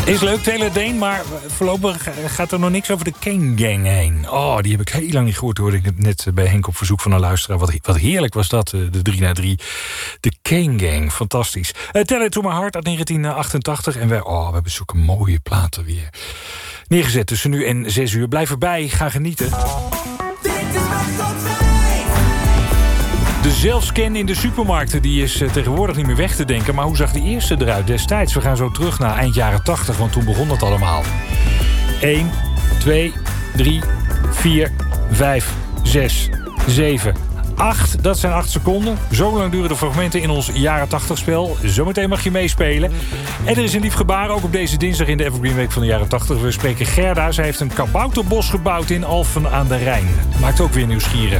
Is leuk, Taylor Dayne, maar voorlopig gaat er nog niks over de Kane Gang heen. Oh, die heb ik heel lang niet gehoord, hoorde ik net bij Henk op verzoek van een luisteraar. Wat heerlijk was dat, de 3-na-3. De Kane Gang, fantastisch. Tell It To My Heart uit 1988. En we hebben zulke mooie platen weer neergezet tussen nu en 6 uur. Blijf erbij, ga genieten. De zelfscan in de supermarkten die is tegenwoordig niet meer weg te denken. Maar hoe zag die eerste eruit destijds? We gaan zo terug naar eind jaren 80, want toen begon dat allemaal. 1, 2, 3, 4, 5, 6, 7, 8. Dat zijn 8 seconden. Zo lang duren de fragmenten in ons jaren 80 spel. Zometeen mag je meespelen. En er is een lief gebaar, ook op deze dinsdag in de Evergreen Week van de jaren 80. We spreken Gerda. Zij heeft een kabouterbos gebouwd in Alphen aan de Rijn. Maakt ook weer nieuwsgierig.